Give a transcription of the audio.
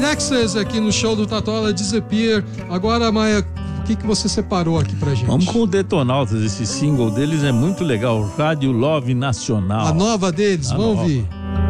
Nexus aqui no show do Tatola Disappear. Agora, Maia, o que você separou aqui pra gente? Vamos com o Detonautas, esse single deles é muito legal, Rádio Love Nacional. A nova deles, vamos ouvir.